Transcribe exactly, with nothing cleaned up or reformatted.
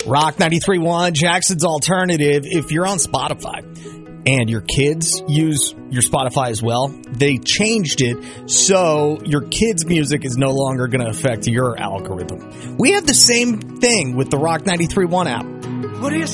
Rock ninety-three point one, Jackson's Alternative. If you're on Spotify and your kids use your Spotify as well, they changed it so your kids' music is no longer going to affect your algorithm. We have the same thing with the Rock ninety-three point one app. What do you